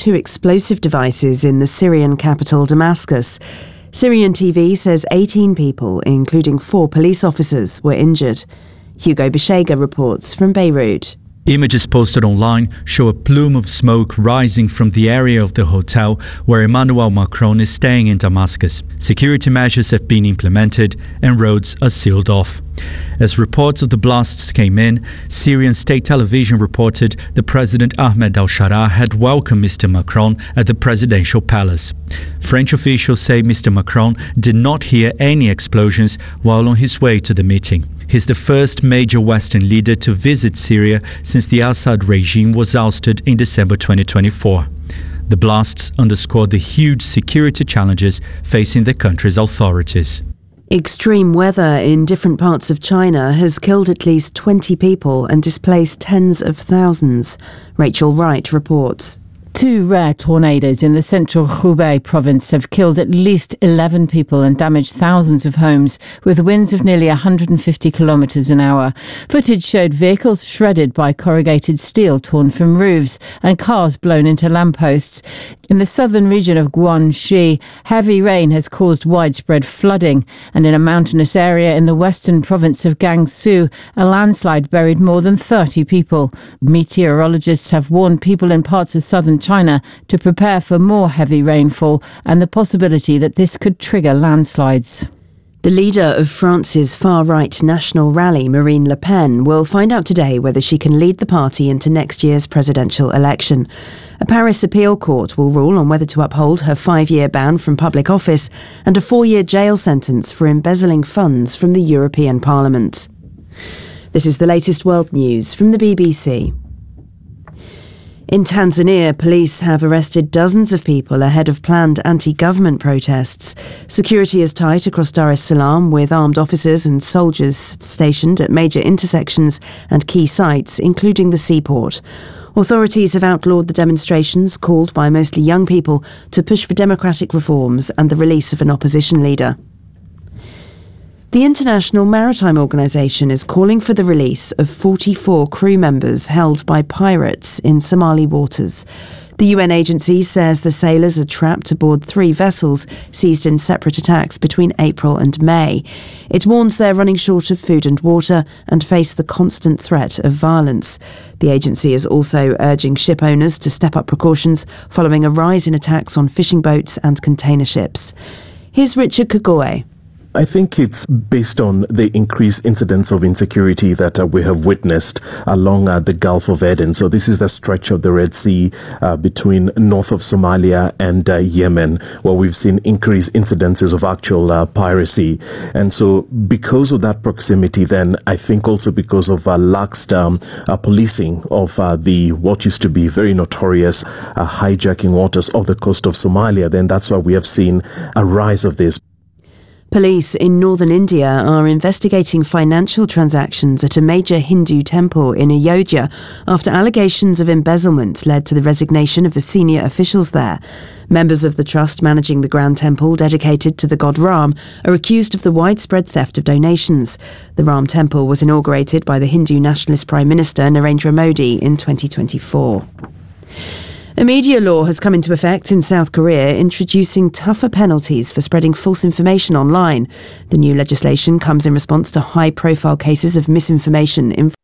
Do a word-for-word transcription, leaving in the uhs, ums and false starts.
two explosive devices in the Syrian capital Damascus. Syrian T V says eighteen people, including four police officers, were injured. Hugo Bishega reports from Beirut. Images posted online show a plume of smoke rising from the area of the hotel where Emmanuel Macron is staying in Damascus. Security measures have been implemented and roads are sealed off. As reports of the blasts came in, Syrian state television reported that President Ahmed al-Shara had welcomed Mister Macron at the presidential palace. French officials say Mister Macron did not hear any explosions while on his way to the meeting. He's the first major Western leader to visit Syria since the Assad regime was ousted in December twenty twenty-four. The blasts underscore the huge security challenges facing the country's authorities. Extreme weather in different parts of China has killed at least twenty people and displaced tens of thousands. Rachel Wright reports. Two rare tornadoes in the central Hubei province have killed at least eleven people and damaged thousands of homes, with winds of nearly one hundred fifty kilometres an hour. Footage showed vehicles shredded by corrugated steel torn from roofs and cars blown into lampposts. In the southern region of Guangxi, heavy rain has caused widespread flooding, and in a mountainous area in the western province of Gansu, a landslide buried more than thirty people. Meteorologists have warned people in parts of southern China to prepare for more heavy rainfall and the possibility that this could trigger landslides. The leader of France's far-right national rally, Marine Le Pen, will find out today whether she can lead the party into next year's presidential election. A Paris appeal court will rule on whether to uphold her five-year ban from public office and a four-year jail sentence for embezzling funds from the European Parliament. This is the latest world news from the B B C. In Tanzania, police have arrested dozens of people ahead of planned anti-government protests. Security is tight across Dar es Salaam, with armed officers and soldiers stationed at major intersections and key sites, including the seaport. Authorities have outlawed the demonstrations, called by mostly young people, to push for democratic reforms and the release of an opposition leader. The International Maritime Organization is calling for the release of forty-four crew members held by pirates in Somali waters. The U N agency says the sailors are trapped aboard three vessels seized in separate attacks between April and May. It warns they're running short of food and water and face the constant threat of violence. The agency is also urging ship owners to step up precautions following a rise in attacks on fishing boats and container ships. Here's Richard Kagoe. I think it's based on the increased incidents of insecurity that uh, we have witnessed along uh, the Gulf of Aden. So this is the stretch of the Red Sea uh, between north of Somalia and uh, Yemen, where we've seen increased incidences of actual uh, piracy. And so because of that proximity, then I think also because of uh, lax um, uh, policing of uh, the what used to be very notorious uh, hijacking waters off the coast of Somalia, then that's why we have seen a rise of this. Police in northern India are investigating financial transactions at a major Hindu temple in Ayodhya after allegations of embezzlement led to the resignation of the senior officials there. Members of the trust managing the Grand Temple dedicated to the god Ram are accused of the widespread theft of donations. The Ram Temple was inaugurated by the Hindu nationalist Prime Minister Narendra Modi in twenty twenty-four. A media law has come into effect in South Korea, introducing tougher penalties for spreading false information online. The new legislation comes in response to high-profile cases of misinformation in